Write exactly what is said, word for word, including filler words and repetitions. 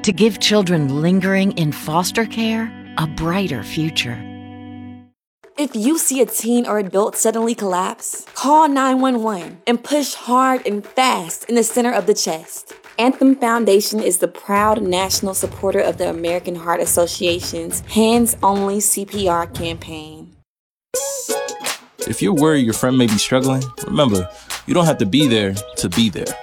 to give children lingering in foster care a brighter future. If you see a teen or adult suddenly collapse, call nine one one and push hard and fast in the center of the chest. Anthem Foundation is the proud national supporter of the American Heart Association's Hands Only C P R campaign. If you're worried your friend may be struggling, remember, you don't have to be there to be there.